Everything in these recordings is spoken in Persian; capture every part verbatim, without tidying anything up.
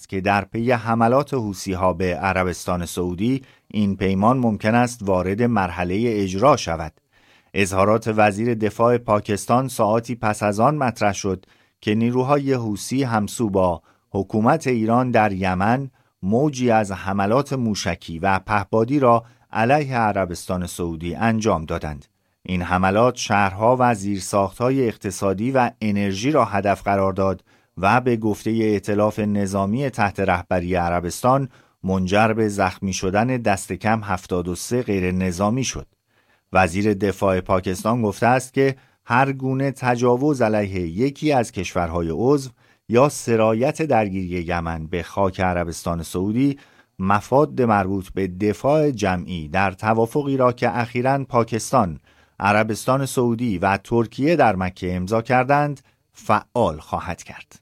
است که در پی حملات حوثی‌ها به عربستان سعودی این پیمان ممکن است وارد مرحله اجرا شود. اظهارات وزیر دفاع پاکستان ساعاتی پس از آن مطرح شد که نیروهای حوثی همسو با حکومت ایران در یمن موجی از حملات موشکی و پهپادی را علیه عربستان سعودی انجام دادند. این حملات شهرها و زیرساختهای اقتصادی و انرژی را هدف قرار داد و به گفته ائتلاف نظامی تحت رهبری عربستان منجر به زخمی شدن دست کم هفتاد و سه غیر نظامی شد. وزیر دفاع پاکستان گفته است که هر گونه تجاوز علیه یکی از کشورهای عضو یا سرایت درگیری یمن به خاک عربستان سعودی مفاد مربوط به دفاع جمعی در توافقی را که اخیراً پاکستان، عربستان سعودی و ترکیه در مکه امضا کردند فعال خواهد کرد.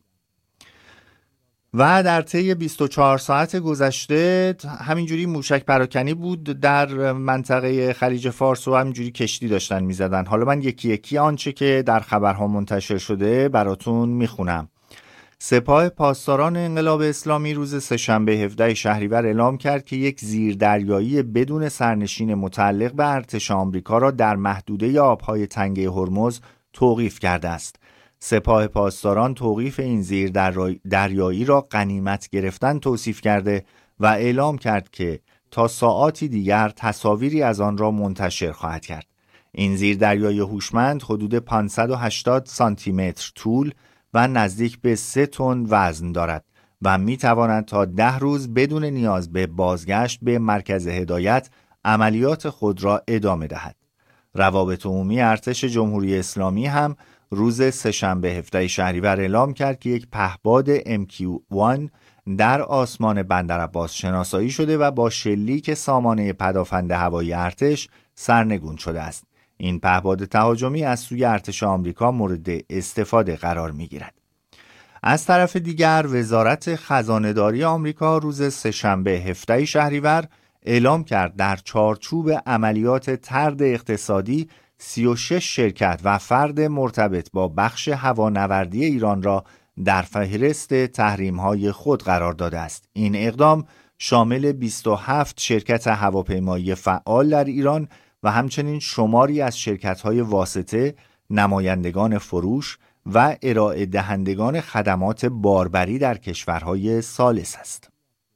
و در طی بیست و چهار ساعت گذشته همینجوری موشک پراکنی بود در منطقه خلیج فارس و همینجوری کشتی داشتن میزدن. حالا من یکی یکی آنچه که در خبرها منتشر شده براتون میخونم. سپاه پاسداران انقلاب اسلامی روز سه‌شنبه هفدهم شهریور اعلام کرد که یک زیردریایی بدون سرنشین متعلق به ارتش آمریکا را در محدوده آبهای تنگه هرمز توقیف کرده است. سپاه پاسداران توقیف این زیردریایی را غنیمت گرفتن توصیف کرده و اعلام کرد که تا ساعاتی دیگر تصاویری از آن را منتشر خواهد کرد. این زیردریایی هوشمند حدود پانصد و هشتاد سانتی متر طول و نزدیک به سه تن وزن دارد و می تواند تا ده روز بدون نیاز به بازگشت به مرکز هدایت عملیات خود را ادامه دهد. روابط عمومی ارتش جمهوری اسلامی هم روز سه‌شنبه هفدهم شهریور اعلام کرد که یک پهپاد ام کیو یک در آسمان بندرعباس شناسایی شده و با شلیک سامانه پدافند هوایی ارتش سرنگون شده است. این پهپاد تهاجمی از سوی ارتش آمریکا مورد استفاده قرار می‌گیرد. از طرف دیگر وزارت خزانه‌داری آمریکا روز سه‌شنبه هفدهم شهریور اعلام کرد در چارچوب عملیات طرد اقتصادی سی و شش شرکت و فرد مرتبط با بخش هوانوردی ایران را در فهرست تحریم‌های خود قرار داده است. این اقدام شامل بیست و هفت شرکت هواپیمایی فعال در ایران و همچنین شماری از شرکت‌های واسطه، نمایندگان فروش و ارائه دهندگان خدمات باربری در کشورهای ثالث است.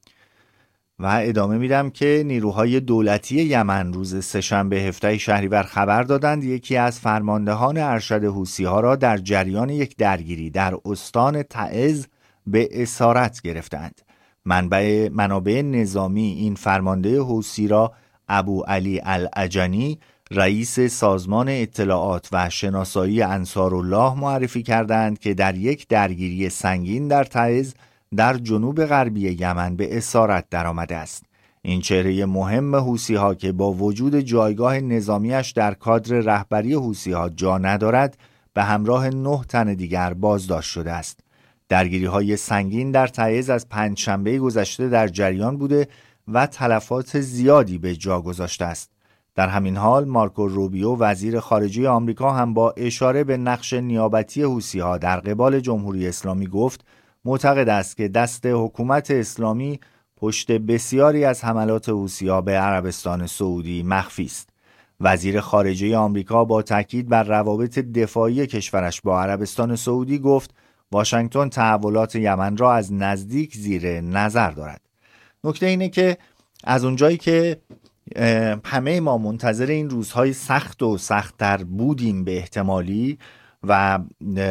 و ادامه میدم که نیروهای دولتی یمن روز سه‌شنبه هفدهم شهریور خبر دادند یکی از فرماندهان ارشد حوثی‌ها را در جریان یک درگیری در استان تعز به اسارت گرفتند. منبع منابع نظامی این فرمانده حوثی را ابو علی العجنی رئیس سازمان اطلاعات و شناسایی انصارالله معرفی کردند که در یک درگیری سنگین در تعز در جنوب غربی یمن به اسارت درآمده است. این چهره مهم حوثی‌ها که با وجود جایگاه نظامیش در کادر رهبری حوثی‌ها جا ندارد به همراه نه تن دیگر بازداشت شده است. درگیری‌های سنگین در تعز از پنجشنبه گذشته در جریان بوده و تلفات زیادی به جا گذاشته است. در همین حال مارکو روبیو وزیر خارجه آمریکا هم با اشاره به نقش نیابتی حوثی‌ها در قبال جمهوری اسلامی گفت معتقد است که دست حکومت اسلامی پشت بسیاری از حملات حوثی‌ها به عربستان سعودی مخفی است. وزیر خارجه آمریکا با تاکید بر روابط دفاعی کشورش با عربستان سعودی گفت واشنگتن تحولات یمن را از نزدیک زیر نظر دارد. نکته اینه که از اونجایی که همه ما منتظر این روزهای سخت و سخت‌تر بودیم به احتمالی و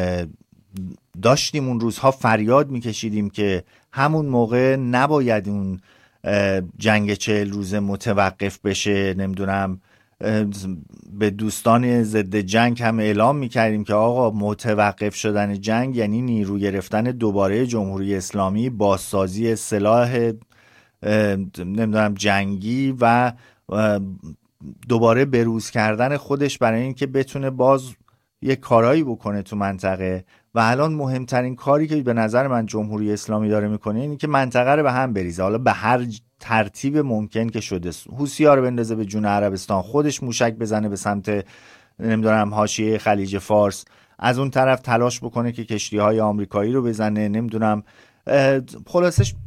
داشتیم اون روزها فریاد میکشیدیم که همون موقع نباید اون جنگ چهل روزه متوقف بشه، نمیدونم به دوستان ضد جنگ هم اعلام میکردیم که آقا متوقف شدن جنگ یعنی نیرو گرفتن دوباره جمهوری اسلامی، بازسازی سلاح نمیدونم جنگی و دوباره بروز کردن خودش برای اینکه بتونه باز یک کارایی بکنه تو منطقه. و الان مهمترین کاری که به نظر من جمهوری اسلامی داره میکنه اینه که منطقه رو به هم بریزه، حالا به هر ترتیب ممکن که شده، حوثی‌ها رو بندازه به جون عربستان، خودش موشک بزنه به سمت نمیدونم حاشیه خلیج فارس، از اون طرف تلاش بکنه که کشتی‌های آمریکایی رو بزنه، نمیدونم خلاصش